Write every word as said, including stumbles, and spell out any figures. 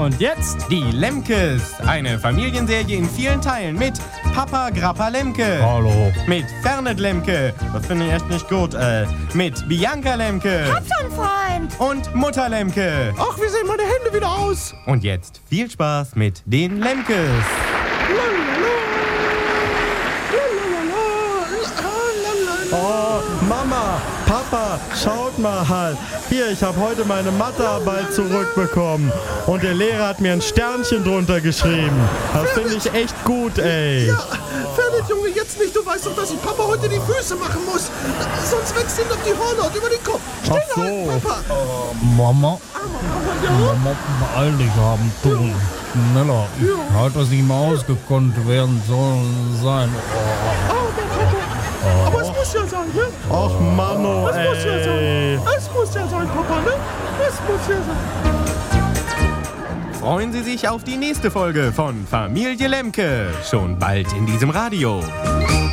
Und jetzt Die Lemkes, eine Familienserie in vielen Teilen mit Papa Grappa Lemke. Hallo. Mit Fernet Lemke, das finde ich echt nicht gut, äh. Mit Bianca Lemke. Hab schon, Freund. Und Mutter Lemke. Ach, wie sehen meine Hände wieder aus? Und jetzt viel Spaß mit den Lemkes. Oh, Mama, Papa, schaut mal. Hier, ich habe heute meine Mathearbeit zurückbekommen. Und der Lehrer hat mir ein Sternchen drunter geschrieben. Das finde ich echt gut, ey. Ja, Fernet, Junge, jetzt nicht. Du weißt doch, dass ich Papa heute die Füße machen muss. Sonst wächst ihm doch die Hornhaut über den Kopf. Steh Ach so. halt, Papa. Mama, Ja? Mama, beeil dich haben tun. Schneller. Ich halte das nicht mehr ausgekonnt werden sollen sein. Aber es muss ja sein, ne? Ach, Mano, Es muss ja ey. sein. Es muss ja sein, Papa, ne? Es muss ja sein. Freuen Sie sich auf die nächste Folge von Familie Lemke. Schon bald in diesem Radio.